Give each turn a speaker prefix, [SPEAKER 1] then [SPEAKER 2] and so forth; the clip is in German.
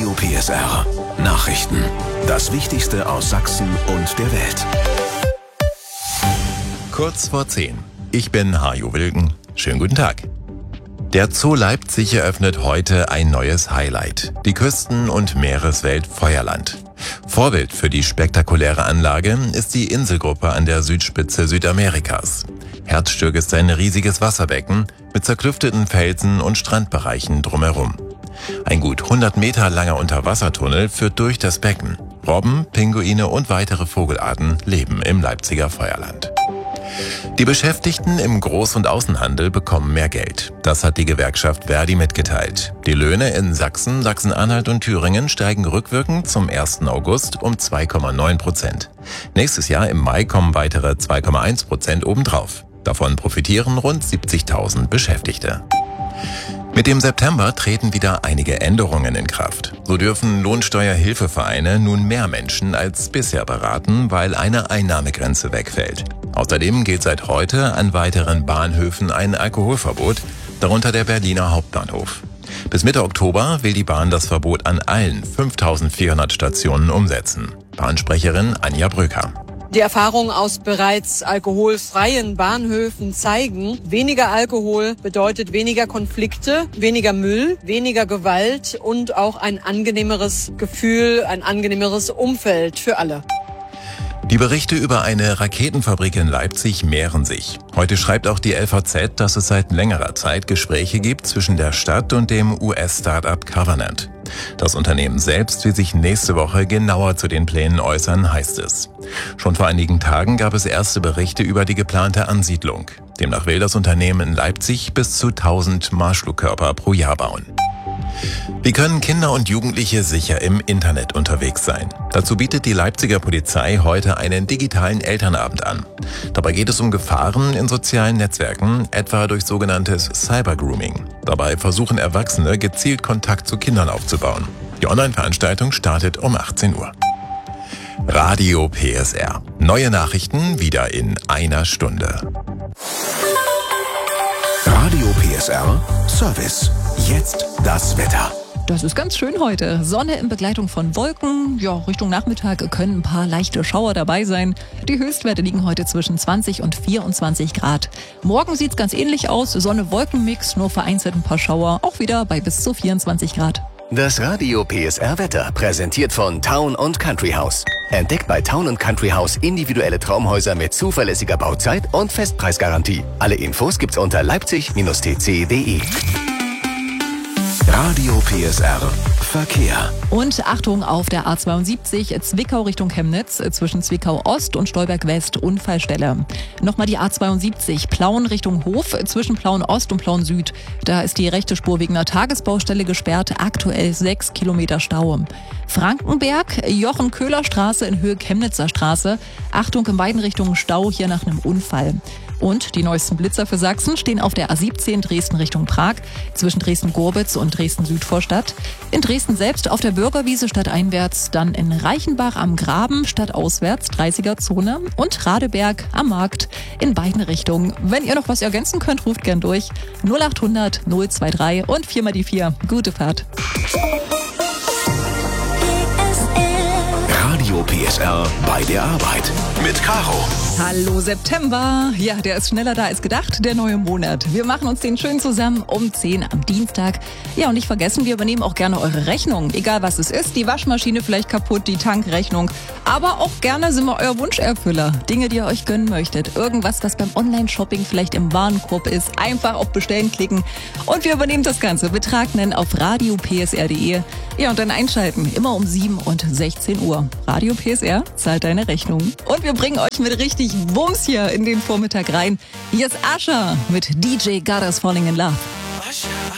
[SPEAKER 1] Radio PSR. Nachrichten. Das Wichtigste aus Sachsen und der Welt.
[SPEAKER 2] Kurz vor 10. Ich bin Hajo Wilken. Schönen guten Tag. Der Zoo Leipzig eröffnet heute ein neues Highlight. Die Küsten- und Meereswelt Feuerland. Vorbild für die spektakuläre Anlage ist die Inselgruppe an der Südspitze Südamerikas. Herzstück ist ein riesiges Wasserbecken mit zerklüfteten Felsen und Strandbereichen drumherum. Ein gut 100 Meter langer Unterwassertunnel führt durch das Becken. Robben, Pinguine und weitere Vogelarten leben im Leipziger Feuerland. Die Beschäftigten im Groß- und Außenhandel bekommen mehr Geld. Das hat die Gewerkschaft Verdi mitgeteilt. Die Löhne in Sachsen, Sachsen-Anhalt und Thüringen steigen rückwirkend zum 1. August um 2,9%. Nächstes Jahr im Mai kommen weitere 2,1% obendrauf. Davon profitieren rund 70.000 Beschäftigte. Mit dem September treten wieder einige Änderungen in Kraft. So dürfen Lohnsteuerhilfevereine nun mehr Menschen als bisher beraten, weil eine Einnahmegrenze wegfällt. Außerdem gilt seit heute an weiteren Bahnhöfen ein Alkoholverbot, darunter der Berliner Hauptbahnhof. Bis Mitte Oktober will die Bahn das Verbot an allen 5.400 Stationen umsetzen. Bahnsprecherin Anja Bröker.
[SPEAKER 3] Die Erfahrungen aus bereits alkoholfreien Bahnhöfen zeigen, weniger Alkohol bedeutet weniger Konflikte, weniger Müll, weniger Gewalt und auch ein angenehmeres Gefühl, ein angenehmeres Umfeld für alle.
[SPEAKER 2] Die Berichte über eine Raketenfabrik in Leipzig mehren sich. Heute schreibt auch die LVZ, dass es seit längerer Zeit Gespräche gibt zwischen der Stadt und dem US-Startup Covenant. Das Unternehmen selbst will sich nächste Woche genauer zu den Plänen äußern, heißt es. Schon vor einigen Tagen gab es erste Berichte über die geplante Ansiedlung. Demnach will das Unternehmen in Leipzig bis zu 1000 Marschflugkörper pro Jahr bauen. Wie können Kinder und Jugendliche sicher im Internet unterwegs sein? Dazu bietet die Leipziger Polizei heute einen digitalen Elternabend an. Dabei geht es um Gefahren in sozialen Netzwerken, etwa durch sogenanntes Cybergrooming. Dabei versuchen Erwachsene gezielt Kontakt zu Kindern aufzubauen. Die Online-Veranstaltung startet um 18 Uhr. Radio PSR. Neue Nachrichten wieder in einer Stunde.
[SPEAKER 1] Radio PSR Service. Jetzt das Wetter.
[SPEAKER 4] Das ist ganz schön heute. Sonne in Begleitung von Wolken. Ja, Richtung Nachmittag können ein paar leichte Schauer dabei sein. Die Höchstwerte liegen heute zwischen 20 und 24 Grad. Morgen sieht's ganz ähnlich aus. Sonne-Wolken-Mix, nur vereinzelt ein paar Schauer. Auch wieder bei bis zu 24 Grad.
[SPEAKER 5] Das Radio PSR Wetter präsentiert von Town & Country House. Entdeckt bei Town & Country House individuelle Traumhäuser mit zuverlässiger Bauzeit und Festpreisgarantie. Alle Infos gibt's unter leipzig-tc.de.
[SPEAKER 1] Radio PSR Verkehr.
[SPEAKER 4] Und Achtung auf der A72 Zwickau Richtung Chemnitz zwischen Zwickau Ost und Stolberg West Unfallstelle. Nochmal die A72 Plauen Richtung Hof zwischen Plauen Ost und Plauen Süd. Da ist die rechte Spur wegen einer Tagesbaustelle gesperrt. Aktuell 6 Kilometer Stau. Frankenberg, Jochen-Köhler-Straße in Höhe Chemnitzer Straße. Achtung in beiden Richtungen Stau hier nach einem Unfall. Und die neuesten Blitzer für Sachsen stehen auf der A17 Dresden Richtung Prag, zwischen Dresden-Gorbitz und Dresden-Südvorstadt. In Dresden selbst auf der Bürgerwiese stadteinwärts, dann in Reichenbach am Graben stadtauswärts 30er-Zone und Radeberg am Markt in beiden Richtungen. Wenn ihr noch was ergänzen könnt, ruft gern durch 0800 023 und 4 mal die 4. Gute Fahrt.
[SPEAKER 1] Radio PSR bei der Arbeit mit Caro.
[SPEAKER 4] Hallo September. Ja, der ist schneller da als gedacht, der neue Monat. Wir machen uns den schön zusammen um 10 am Dienstag. Ja, und nicht vergessen, wir übernehmen auch gerne eure Rechnung. Egal was es ist, die Waschmaschine vielleicht kaputt, die Tankrechnung. Aber auch gerne sind wir euer Wunscherfüller. Dinge, die ihr euch gönnen möchtet. Irgendwas, was beim Online-Shopping vielleicht im Warenkorb ist. Einfach auf Bestellen klicken. Und wir übernehmen das Ganze. Betrag nennen auf radiopsr.de. Ja, und dann einschalten. Immer um 7 und 16 Uhr. Radio PSR zahlt deine Rechnung. Und wir bringen euch mit richtig Wumms hier in den Vormittag rein. Hier ist Asha mit DJ God is Falling in Love.
[SPEAKER 6] Usher,